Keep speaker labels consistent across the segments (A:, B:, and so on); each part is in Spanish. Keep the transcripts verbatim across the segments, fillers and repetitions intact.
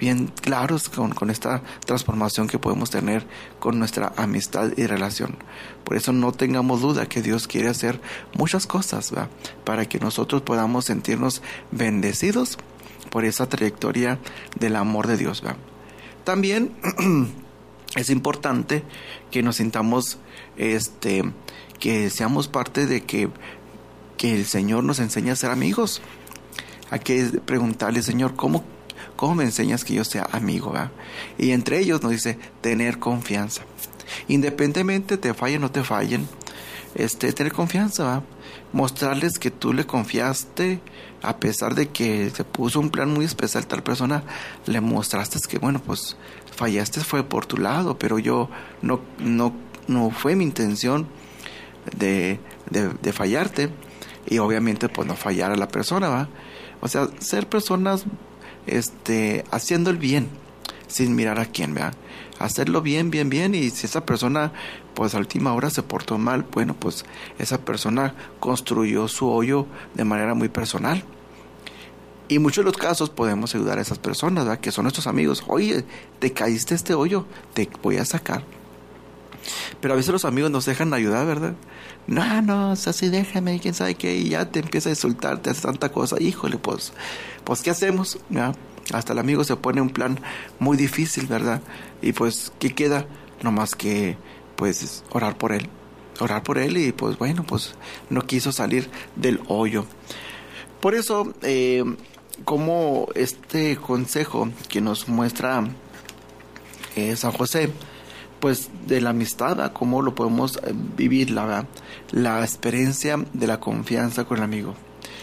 A: bien claros con, con esta transformación que podemos tener con nuestra amistad y relación. Por eso no tengamos duda que Dios quiere hacer muchas cosas, ¿verdad?, para que nosotros podamos sentirnos bendecidos por esa trayectoria del amor de Dios, ¿verdad? También es importante que nos sintamos, este, que seamos parte de que, que el Señor nos enseña a ser amigos. Hay que preguntarle, Señor, ¿cómo, cómo me enseñas que yo sea amigo, ¿verdad? Y entre ellos nos dice tener confianza. Independientemente te fallen o no te fallen, este, tener confianza, ¿verdad? Mostrarles que tú le confiaste, a pesar de que se puso un plan muy especial tal persona, le mostraste que, bueno, pues fallaste fue por tu lado, pero yo no, no, no fue mi intención de, de, de fallarte, y obviamente pues no fallar a la persona, ¿va? O sea, ser personas, este, haciendo el bien, sin mirar a quién, ¿verdad? Hacerlo bien, bien, bien, y si esa persona, pues a última hora se portó mal, bueno, pues esa persona construyó su hoyo de manera muy personal. Y en muchos de los casos podemos ayudar a esas personas, ¿verdad?, que son nuestros amigos. Oye, te caíste este hoyo, te voy a sacar. Pero a veces los amigos nos dejan ayudar, ¿verdad? No, no, o sea, sí, déjame, quién sabe qué, y ya te empieza a insultar, te hace tanta cosa. Híjole, pues, pues ¿qué hacemos? ¿Ya? Hasta el amigo se pone un plan muy difícil, ¿verdad? Y pues, ¿qué queda? No más que, pues, orar por él. Orar por él y, pues, bueno, pues, no quiso salir del hoyo. Por eso, eh, como este consejo que nos muestra eh, San José, pues, de la amistad, ¿verdad?, cómo lo podemos vivir, la verdad, la experiencia de la confianza con el amigo.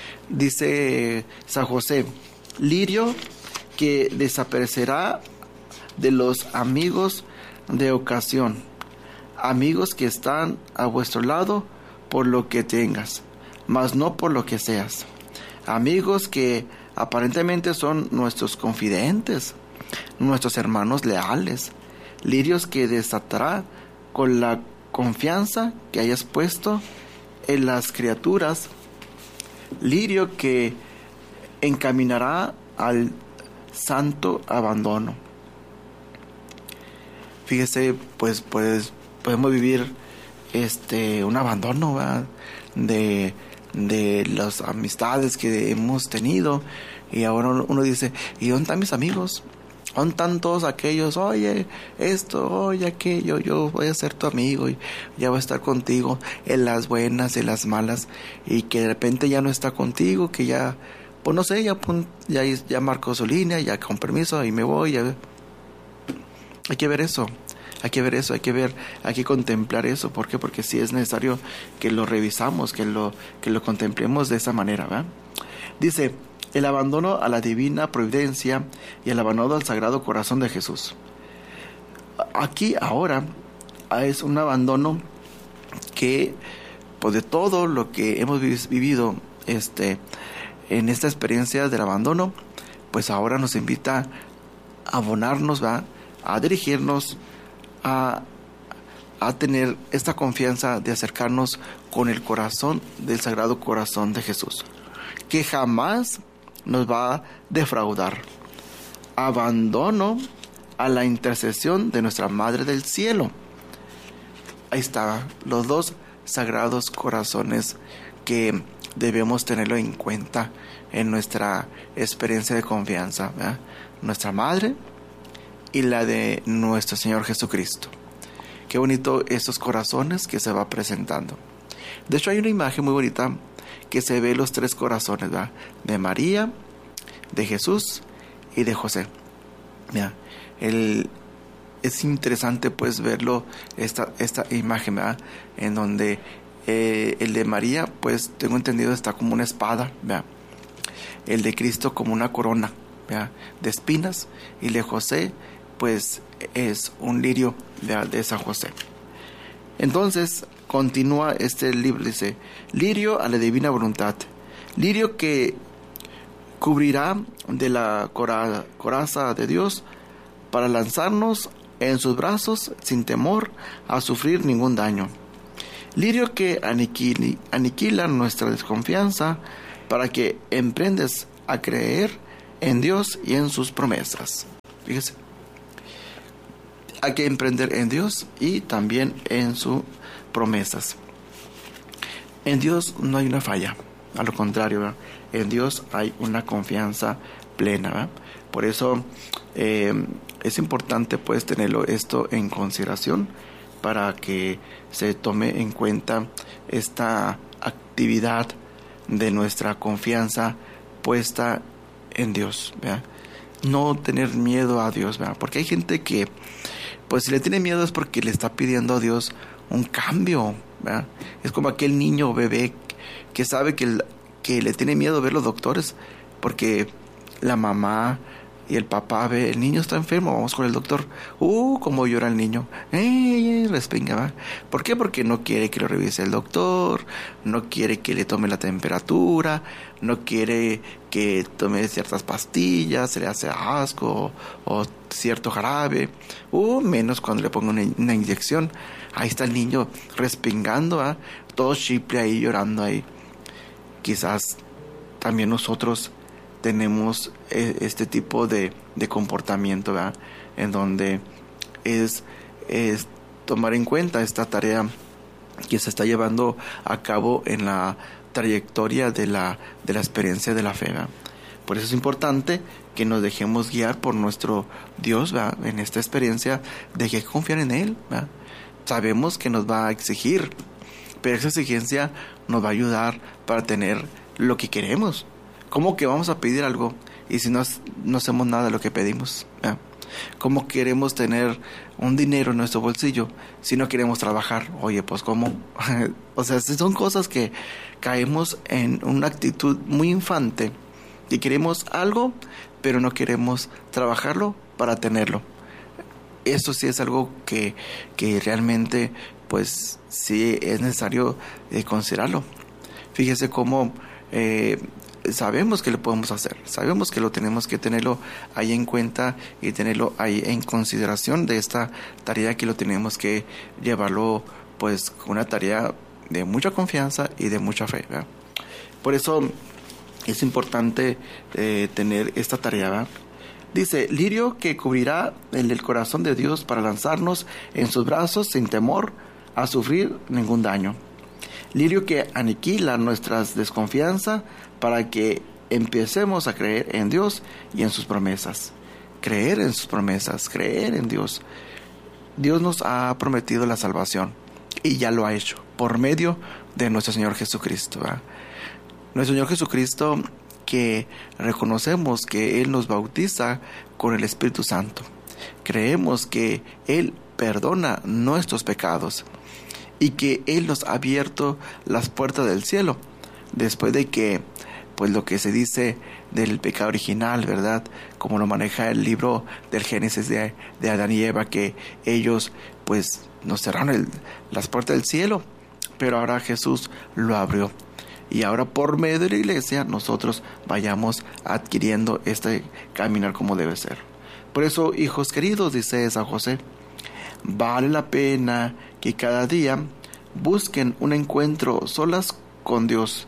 A: Dice San José: lirio que desaparecerá de los amigos de ocasión, amigos que están a vuestro lado por lo que tengas, mas no por lo que seas, amigos que aparentemente son nuestros confidentes, nuestros hermanos leales, lirios que desatará con la confianza que hayas puesto en las criaturas, lirio que encaminará al santo abandono. Fíjese, pues, pues podemos vivir este un abandono, ¿verdad?, de, de las amistades que hemos tenido, y ahora uno dice, ¿y dónde están mis amigos? ¿Dónde están todos aquellos? Oye, esto, oye, aquello, yo voy a ser tu amigo y ya voy a estar contigo en las buenas, en las malas, y que de repente ya no está contigo, que ya, pues no sé, ya, ya, ya marcó su línea, ya con permiso, y me voy. Ya. Hay que ver eso, hay que ver eso, hay que ver, hay que contemplar eso. ¿Por qué? Porque sí es necesario que lo revisamos, que lo, que lo contemplemos de esa manera, ¿verdad? Dice: el abandono a la divina providencia y el abandono al sagrado corazón de Jesús. Aquí ahora es un abandono que, pues, de todo lo que hemos vivido este, en esta experiencia del abandono, pues ahora nos invita a abonarnos, ¿va?, a dirigirnos, a, a tener esta confianza de acercarnos con el corazón del sagrado corazón de Jesús, que jamás nos va a defraudar. Abandono a la intercesión de nuestra Madre del Cielo. Ahí está, los dos sagrados corazones que debemos tenerlo en cuenta en nuestra experiencia de confianza, ¿verdad? Nuestra Madre y la de nuestro Señor Jesucristo. Qué bonito estos corazones que se va presentando. De hecho, hay una imagen muy bonita que se ve los tres corazones, ¿verdad?, de María, de Jesús y de José. Mira, el, es interesante pues verlo, esta, esta imagen, ¿verdad?, en donde eh, el de María, pues tengo entendido, está como una espada, ¿verdad?, el de Cristo como una corona, ¿verdad?, de espinas, y el de José pues es un lirio de, de San José. Entonces continúa este libro, dice: lirio a la divina voluntad, lirio que cubrirá de la cora, coraza de Dios para lanzarnos en sus brazos sin temor a sufrir ningún daño, lirio que aniquila, aniquila nuestra desconfianza para que emprendes a creer en Dios y en sus promesas. Fíjese, hay que emprender en Dios y también en sus promesas. En Dios no hay una falla, a lo contrario, ¿verdad? En Dios hay una confianza plena, ¿verdad? Por eso eh, es importante pues tenerlo esto en consideración para que se tome en cuenta esta actividad de nuestra confianza puesta en Dios, ¿verdad? No tener miedo a Dios, ¿verdad? Porque hay gente que pues si le tiene miedo es porque le está pidiendo a Dios un cambio, ¿verdad? Es como aquel niño bebé que sabe que, el, que le tiene miedo ver los doctores porque la mamá y el papá ve, el niño está enfermo, vamos con el doctor. Uh, cómo llora el niño. ¡Eh! Respinga, ¿va? ¿Por qué? Porque no quiere que lo revise el doctor, no quiere que le tome la temperatura, no quiere que tome ciertas pastillas, se le hace asco o, o cierto jarabe. Uh, menos cuando le pongo una, una inyección. Ahí está el niño respingando, ¿va? Todo chiple ahí, llorando ahí. Quizás también nosotros tenemos este tipo de, de comportamiento, ¿verdad? En donde es, es tomar en cuenta esta tarea que se está llevando a cabo en la trayectoria de la, de la experiencia de la fe, ¿verdad? Por eso es importante que nos dejemos guiar por nuestro Dios, ¿verdad? En esta experiencia de que confiar en Él, ¿verdad? Sabemos que nos va a exigir, pero esa exigencia nos va a ayudar para tener lo que queremos. ¿Cómo que vamos a pedir algo y si no, no hacemos nada de lo que pedimos? ¿Eh? ¿Cómo queremos tener un dinero en nuestro bolsillo si no queremos trabajar? Oye, pues ¿cómo? O sea, son cosas que caemos en una actitud muy infante y queremos algo, pero no queremos trabajarlo para tenerlo. Eso sí es algo que, que realmente, pues sí es necesario eh, considerarlo. Fíjese cómo eh, sabemos que lo podemos hacer, sabemos que lo tenemos que tenerlo ahí en cuenta y tenerlo ahí en consideración de esta tarea que lo tenemos que llevarlo pues con una tarea de mucha confianza y de mucha fe, ¿verdad? Por eso es importante eh, tener esta tarea, ¿verdad? Dice, lirio que cubrirá el, el corazón de Dios para lanzarnos en sus brazos sin temor a sufrir ningún daño. Lirio que aniquila nuestra desconfianza para que empecemos a creer en Dios y en sus promesas. Creer en sus promesas, creer en Dios. Dios nos ha prometido la salvación y ya lo ha hecho por medio de nuestro Señor Jesucristo, ¿verdad? Nuestro Señor Jesucristo, que reconocemos que Él nos bautiza con el Espíritu Santo. Creemos que Él perdona nuestros pecados y que Él nos ha abierto las puertas del cielo después de que, pues lo que se dice del pecado original, ¿verdad? Como lo maneja el libro del Génesis de, de Adán y Eva, que ellos pues nos cerraron el, las puertas del cielo, pero ahora Jesús lo abrió. Y ahora por medio de la iglesia nosotros vayamos adquiriendo este caminar como debe ser. Por eso, hijos queridos, dice San José, vale la pena que cada día busquen un encuentro solas con Dios,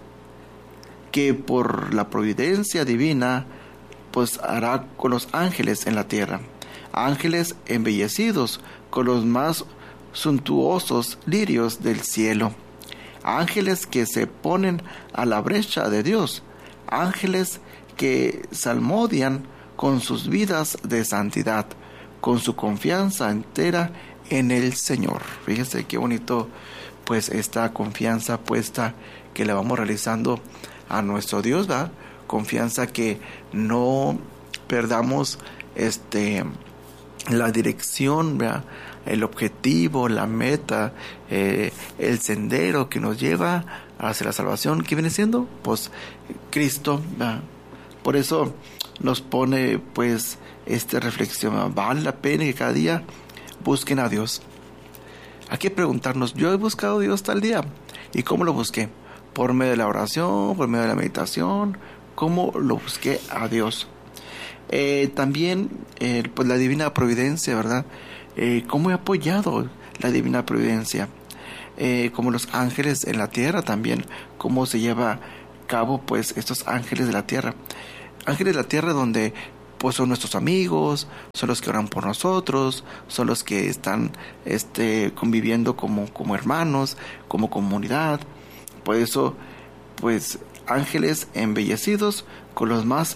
A: que por la providencia divina pues hará con los ángeles en la tierra, ángeles embellecidos con los más suntuosos lirios del cielo, ángeles que se ponen a la brecha de Dios, ángeles que salmodian con sus vidas de santidad, con su confianza entera en el Señor. Fíjense qué bonito pues esta confianza puesta que le vamos realizando a nuestro Dios, ¿verdad? Confianza que no perdamos este la dirección, ¿verdad? El objetivo, la meta, eh, el sendero que nos lleva hacia la salvación, ¿qué viene siendo? Pues Cristo, ¿verdad? Por eso nos pone pues esta reflexión, ¿verdad? Vale la pena que cada día busquen a Dios. Hay que preguntarnos, yo he buscado a Dios tal día, ¿y cómo lo busqué? Por medio de la oración, por medio de la meditación, ¿cómo lo busqué a Dios? Eh, también eh, pues la divina providencia, ¿verdad? Eh, ¿Cómo he apoyado la divina providencia? Eh, como los ángeles en la tierra también, ¿cómo se lleva a cabo pues estos ángeles de la tierra? Ángeles de la tierra donde pues son nuestros amigos, son los que oran por nosotros, son los que están este, conviviendo como, como hermanos, como comunidad. Por eso, pues, ángeles embellecidos con los más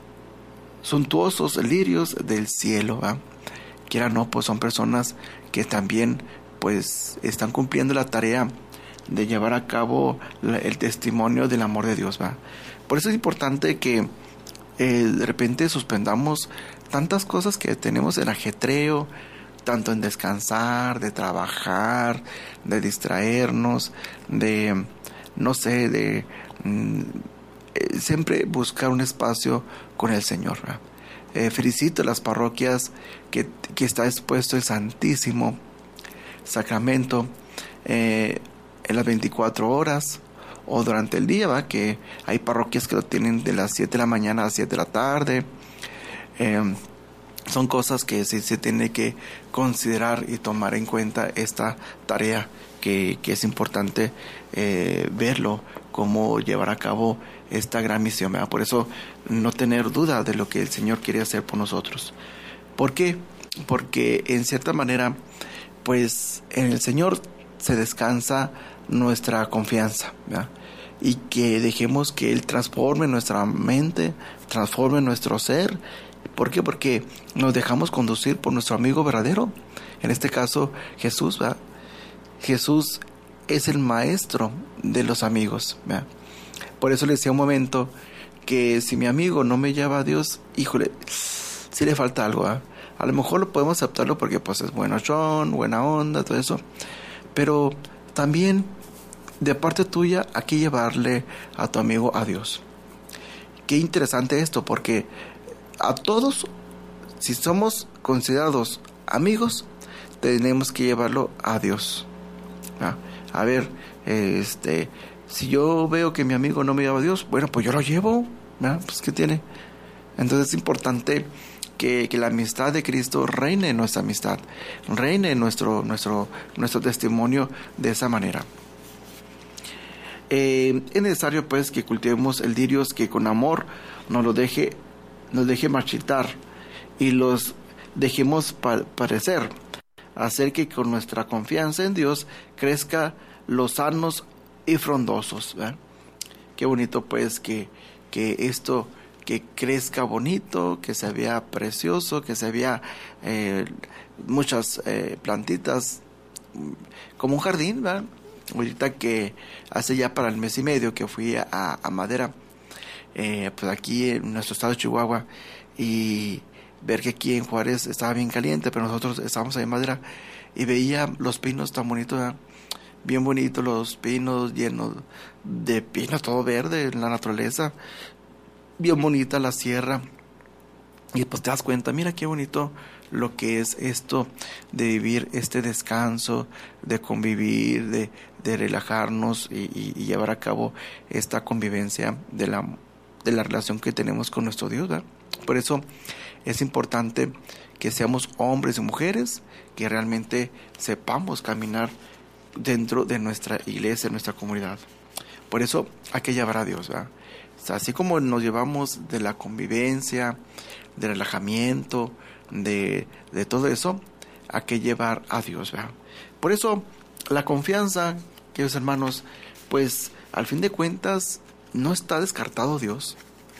A: suntuosos lirios del cielo, ¿eh? Quiera no, pues son personas que también, pues, están cumpliendo la tarea de llevar a cabo la, el testimonio del amor de Dios, ¿va? Por eso es importante que eh, de repente suspendamos tantas cosas que tenemos en ajetreo, tanto en descansar, de trabajar, de distraernos, de, no sé, de mm, eh, siempre buscar un espacio con el Señor, ¿va? Eh, felicito a las parroquias que, que está expuesto el Santísimo Sacramento eh, en las veinticuatro horas o durante el día, ¿va? Que hay parroquias que lo tienen de las siete de la mañana a las siete de la tarde. Eh, son cosas que sí se tiene que considerar y tomar en cuenta esta tarea que, que es importante eh, verlo, cómo llevar a cabo esta gran misión, ¿verdad? Por eso no tener duda de lo que el Señor quiere hacer por nosotros. ¿Por qué? Porque en cierta manera, pues en el Señor se descansa nuestra confianza, ¿verdad? Y que dejemos que Él transforme nuestra mente, transforme nuestro ser. ¿Por qué? Porque nos dejamos conducir por nuestro amigo verdadero, en este caso Jesús, ¿verdad? Jesús es el maestro de los amigos, ¿verdad? Por eso le decía un momento que si mi amigo no me lleva a Dios, híjole, sí le falta algo, ¿eh? A lo mejor lo podemos aceptarlo porque pues es bueno, John, buena onda, todo eso. Pero también de parte tuya hay que llevarle a tu amigo a Dios. Qué interesante esto, porque a todos, si somos considerados amigos, tenemos que llevarlo a Dios. ¿Ah? A ver, este... si yo veo que mi amigo no me lleva a Dios, bueno, pues yo lo llevo, ¿verdad? Pues ¿qué tiene? Entonces es importante que, que la amistad de Cristo reine en nuestra amistad, reine en nuestro, nuestro, nuestro testimonio de esa manera. Eh, es necesario pues que cultivemos el lirios que con amor nos lo deje, nos deje marchitar y los dejemos pa- parecer, hacer que con nuestra confianza en Dios crezca los sanos y frondosos, ¿verdad? Qué bonito pues que, que esto que crezca bonito, que se vea precioso, que se vea eh, muchas eh, plantitas como un jardín, ¿verdad? Ahorita que hace ya para el mes y medio que fui a, a Madera, eh, pues aquí en nuestro estado de Chihuahua, y ver que aquí en Juárez estaba bien caliente, pero nosotros estábamos ahí en Madera y veía los pinos tan bonitos, ¿verdad? Bien bonitos los pinos, llenos de pinos, todo verde en la naturaleza, bien bonita la sierra, y pues te das cuenta, mira qué bonito lo que es esto de vivir este descanso, de convivir, de, de relajarnos y, y, y llevar a cabo esta convivencia de la, de la relación que tenemos con nuestro Dios, ¿verdad? Por eso es importante que seamos hombres y mujeres que realmente sepamos caminar dentro de nuestra iglesia, nuestra comunidad. Por eso hay que llevar a Dios, ¿verdad? O sea, así como nos llevamos de la convivencia, del relajamiento, de, de todo eso, hay que llevar a Dios, ¿verdad? Por eso la confianza, queridos hermanos, pues al fin de cuentas no está descartado Dios.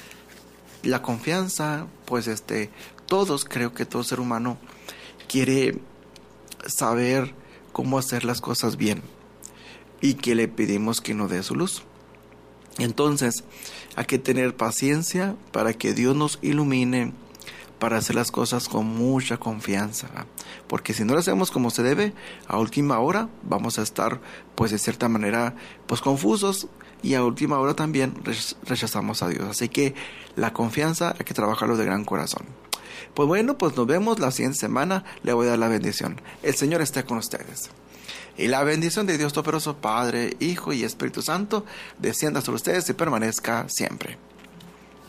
A: La confianza, pues este, todos, creo que todo ser humano quiere saber cómo hacer las cosas bien y que le pedimos que nos dé su luz. Entonces hay que tener paciencia para que Dios nos ilumine para hacer las cosas con mucha confianza, ¿verdad? Porque si no lo hacemos como se debe, a última hora vamos a estar pues de cierta manera pues confusos, y a última hora también rechazamos a Dios. Así que la confianza hay que trabajarlo de gran corazón. Pues bueno, pues nos vemos la siguiente semana. Le voy a dar la bendición. El Señor esté con ustedes. Y la bendición de Dios Todopoderoso, Padre, Hijo y Espíritu Santo, descienda sobre ustedes y permanezca siempre.